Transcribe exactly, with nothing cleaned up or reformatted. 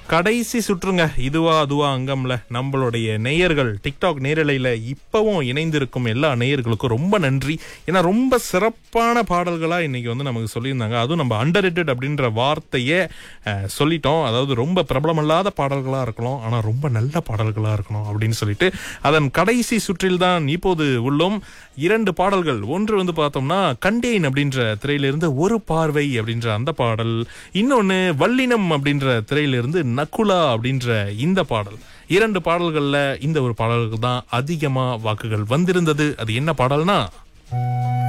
கடைசி சுற்றுங்க. இதுவா அதுவா அங்கம்ல நம்மளுடைய நேயர்கள் டிக்டாக் நேரலையில இப்பவும் இணைந்திருக்கும் எல்லா நேயர்களுக்கும் ரொம்ப நன்றி. ஏன்னா ரொம்ப சிறப்பான பாடல்களா இன்னைக்கு வந்து நமக்கு சொல்லியிருந்தாங்க. அதுவும் நம்ம அண்டர் ரேட்டட் அப்படின்ற வார்த்தையே சொல்லிட்டோம். அதாவது ரொம்ப பிரபலமல்லாத பாடல்களா இருக்கணும், ஆனா ரொம்ப நல்ல பாடல்களா இருக்கணும் அப்படின்னு சொல்லிட்டு அதன் கடைசி சுற்றில் தான் இப்போது உள்ளோம். இரண்டு பாடல்கள். ஒன்று வந்து பார்த்தோம்னா கண்டேன் அப்படின்ற திரையிலிருந்து ஒரு பார்வை அப்படின்ற அந்த பாடல், இன்னொன்னு வல்லினம் அப்படின்ற திரையிலிருந்து நக்குலா அப்படின்ற இந்த பாடல். இரண்டு பாடல்கள்ல இந்த ஒரு பாடலுக்கு தான் அதிகமா வாக்குகள் வந்திருந்தது. அது என்ன பாடல்னா